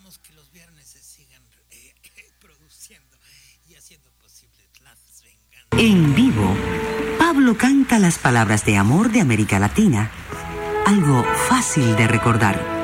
esperamos que los viernes se sigan produciendo y haciendo posible las venganzas. En vivo, Pablo canta las palabras de amor de América Latina, algo fácil de recordar.